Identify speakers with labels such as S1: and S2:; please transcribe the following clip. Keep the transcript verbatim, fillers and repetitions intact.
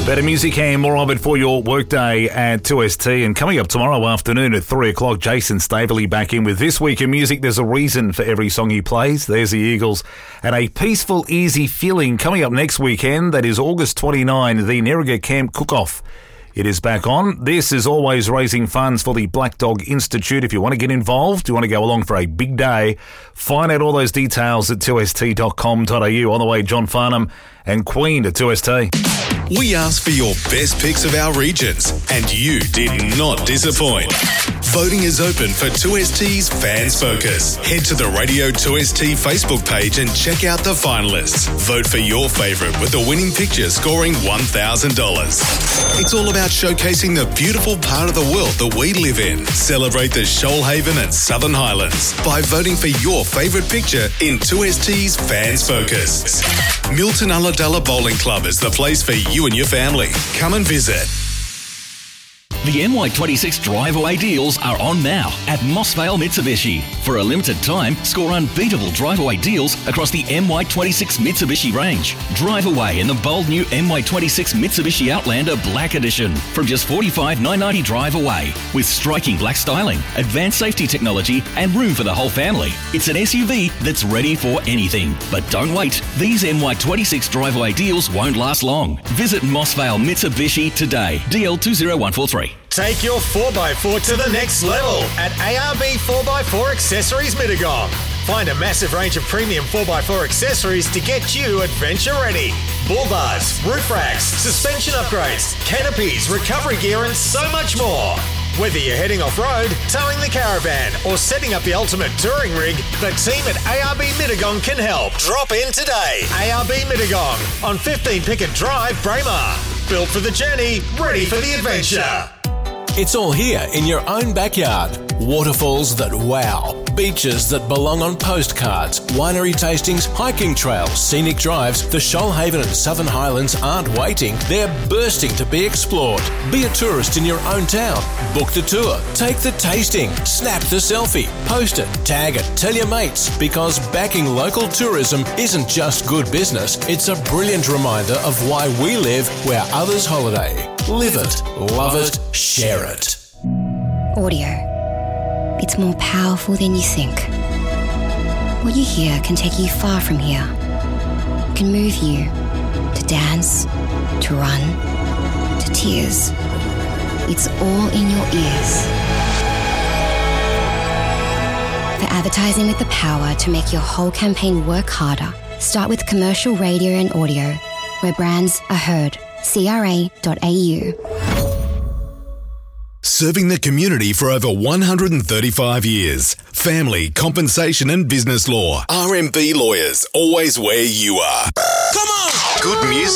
S1: Better music and more of it for your workday at two S T. And coming up tomorrow afternoon at three o'clock, Jason Staveley back in with This Week in Music. There's a reason for every song he plays. There's the Eagles. And a peaceful, easy feeling coming up next weekend. That is August twenty-ninth, the Nerriga Camp Cook-Off. It is back on. This is always raising funds for the Black Dog Institute. If you want to get involved, you want to go along for a big day, find out all those details at two s t dot com dot a u. On the way, John Farnham and Queen to two S T.
S2: We asked for your best picks of our regions, and you did not disappoint. Voting is open for two S T's Fans Focus. Head to the Radio two S T Facebook page and check out the finalists. Vote for your favourite with the winning picture scoring one thousand dollars. It's all about showcasing the beautiful part of the world that we live in. Celebrate the Shoalhaven and Southern Highlands by voting for your favourite picture in two S T's Fans Focus. Milton Ulladulla Bowling Club is the place for you and your family. Come and visit.
S3: The M Y twenty-six Drive Away deals are on now at Mossvale Mitsubishi. For a limited time, score unbeatable drive away deals across the M Y twenty-six Mitsubishi range. Drive away in the bold new M Y twenty-six Mitsubishi Outlander Black Edition from just forty-five thousand nine hundred ninety dollars drive away. With striking black styling, advanced safety technology and room for the whole family. It's an S U V that's ready for anything. But don't wait, these M Y twenty-six Drive Away deals won't last long. Visit Mossvale Mitsubishi today. D L two zero one four three.
S4: Take your four by four to the next level at A R B four by four Accessories Mittagong. Find a massive range of premium four by four accessories to get you adventure ready. Bull bars, roof racks, suspension upgrades, canopies, recovery gear and so much more. Whether you're heading off-road, towing the caravan or setting up the ultimate touring rig, the team at A R B Mittagong can help. Drop in today. A R B Mittagong on fifteen Pickett Drive, Braemar. Built for the journey, ready for the adventure.
S5: It's all here in your own backyard. Waterfalls that wow. Beaches that belong on postcards. Winery tastings, hiking trails, scenic drives. The Shoalhaven and Southern Highlands aren't waiting. They're bursting to be explored. Be a tourist in your own town. Book the tour. Take the tasting. Snap the selfie. Post it. Tag it. Tell your mates. Because backing local tourism isn't just good business. It's a brilliant reminder of why we live where others holiday. Live it, love it, share it.
S6: Audio. It's more powerful than you think. What you hear can take you far from here. It can move you to dance, to run, to tears. It's all in your ears. For advertising with the power to make your whole campaign work harder, start with commercial radio and audio, where brands are heard. C R A dot A U.
S2: Serving the community for over one hundred thirty-five years. Family, compensation and business law. R M B Lawyers, always where you are. Come on! Good music.